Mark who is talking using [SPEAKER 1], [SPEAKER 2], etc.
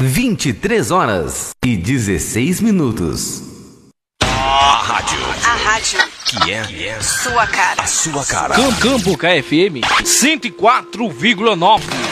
[SPEAKER 1] 23h16.
[SPEAKER 2] A rádio
[SPEAKER 3] que é
[SPEAKER 2] sua cara.
[SPEAKER 3] A sua cara.
[SPEAKER 4] Campo KFM 104,9.